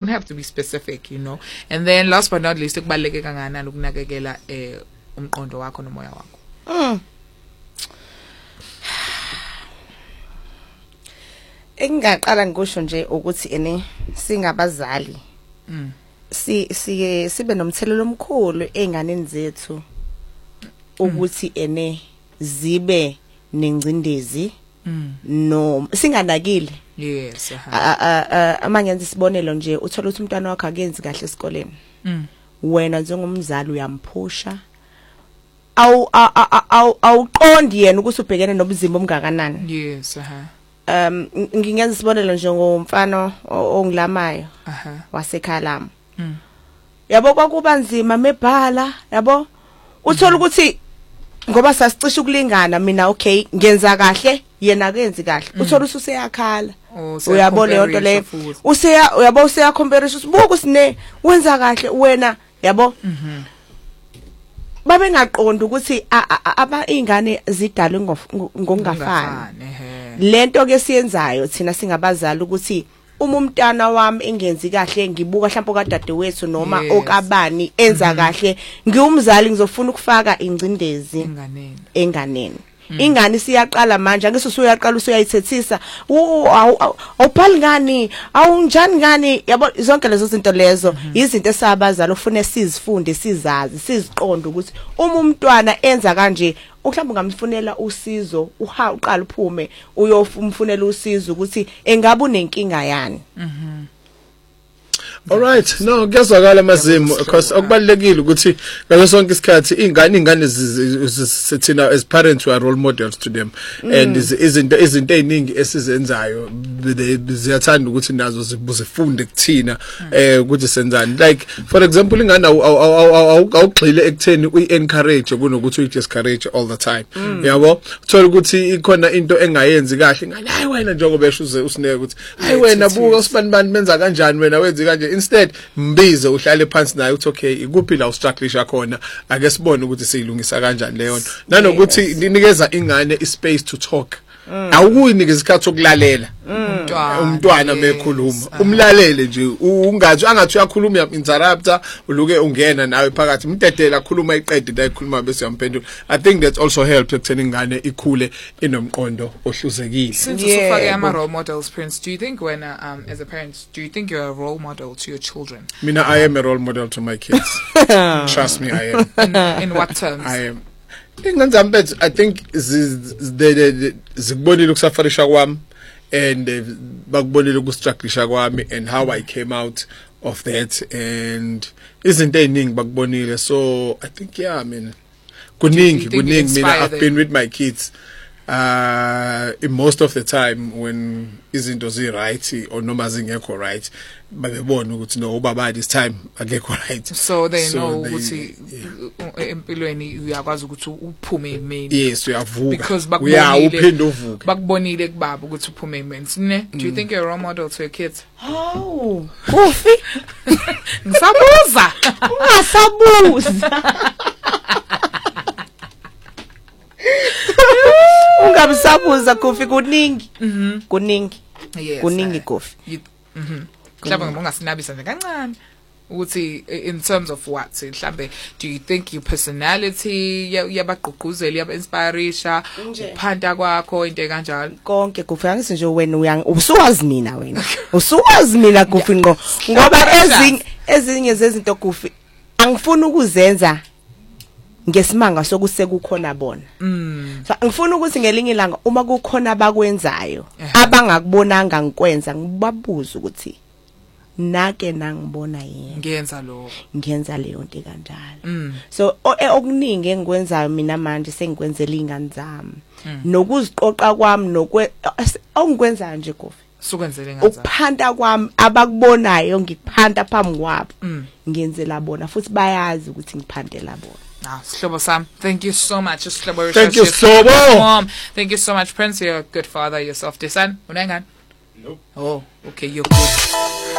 have to be specific, and then last but not least kubaleke kangakanani ukunakekela umqondo wakho nomoya wakho. Engaqala ngisho nje ukuthi singabazali sibe nomthelelo omkhulu einganeni zethu ukuthi zibe nengcindezi no singanakile. Yes. Amangenza isibonelo nje uthola ukuthi umntwana wakho akenzi kahle esikoleni. Wena njengomzali uyamphusha awuqondi yena ukuthi ubhekene nobuzima obungakanani. Yes. Ngingenza isibonelo nje ngomfana ongilamayo waseKhalama. Yabo kwakuba nzima mebhala yabo uthola ukuthi ngoba sasicisha ukulingana mina okay ngenza kahle yena akenzi kahle uthola useyakhala uyabona leyo nto leyo uyabo useya comparison usibuka usine wenza kahle wena yabo babe ngaqonda ukuthi ingane zidalwe ngokungafani lento ke siyenzayo thina singabazali ukuthi uma umntana wami engenzi kahle ngibuka mhlawumbe kadadewethu noma okabani enza kahle ngiwumzali ngizofuna ukufaka ingcindezi enganeni. Ingane siyaqala manje angeke usuyaqala usuyayithethisa awubhali ngani awunjani ngani yabo zonke lezo zinto lezo izinto esabazali ufune sizifunde sizazi siziqonde ukuthi uma umntwana enza kanje mhlawumbe ungamfunela usizo uqala uphume uyofumfunela usizo ukuthi engabe unenkinga yani. Alright, no kuyazwakala Mazimo because okubalekile ukuthi ngaso sonke isikhathi ingane sithina as parents we are role models to them and izinto eziningi esizenzayo ziyathanda ukuthi nazo zifunde kuthina ukuthi senzani like for example ingane awugxile ekutheni uyi-encourage kunokuthi uyi-discourage all the time yabo uthola ukuthi ikhona into engayenzi kahle ngani hayi wena njengoba esho usineke ukuthi hayi wena buka usibani benza kanjani wena wenza kanje instead mbize uhlale phansi naye uthi okay ikuphi la ustrugglisha khona ake sibone ukuthi siyilungisa kanjani leyo nto nanokuthi ninikeza ingane ispace to talk awukuyinikeza isikhathi sokulalela umntwana mekhuluma umlalele nje ungathi angathi uyakhuluma uyam-interrupta uluke ungena nawe phakathi mdedela akhuluma iqede la ikhuluma bese uyamphendula. I think that also helps ekutheni ingane ikhule inomqondo ohluzekile. Since usufake ama role models, Prince, do you think when as a parent do you think you're a role model to your children? Mina I am a role model to my kids. Trust me, I am. In what terms? I am. I think zikubonile ukusafarisha kwami and bakubonile ukustrugglisha kwami and how I came out of that and izinto eziningi bakubonile, so I think I mean kuningi mina I've been with my kids most of the time when izinto zi right or noma zingekho right babebona ukuthi no ubaba this time akekho right, so they know ukuthi empilweni uyakwazi ukuthi uphume emeni. Yes, uyavuka because uphinde uvuka bakubonile kubaba ukuthi uphume emeni ne. Do you think you're a role model to your kids? Oh Kofi ngisabuza ungasabuza ungabisabuza Kofi kuningi kuningi Kofi mhlawumbe ngingasinabisa nje kancane ukuthi in terms of what mhlawumbe do you think your personality yabagqugquzeli yaba-inspirisha uphanda kwakho into kanjalo konke Kofi angise nje wena usuwazi mina usuwazi mina Kofi ngo ngoba ezinye zezinto Kofi angifuni ukuzenza ngesimanga sokusekukhona bona. So ngifuna ukuthi ngelinye ilanga uma kukhona abakwenzayo abangakubonanga ngikwenza ngibabuza ukuthi nake nangibona yena ngenza leyo nto kanjalo. So okuningi engikwenzayo mina manje sengikwenzela ingane zami nokuziqoqa kwami ongikwenzayo nje Kofi sukwenzele ngaza ukuphanda kwami abakubonayo ngikuphanda phambi kwabo ngiyenzela bona futhi bayazi ukuthi ngiphandela bona. Slobo Sam, thank you so much. Thank you, Slobo. Mom, thank you so much, Prince. You're a good father yourself. Dear son, unengan? Nope. Oh, okay, you're good.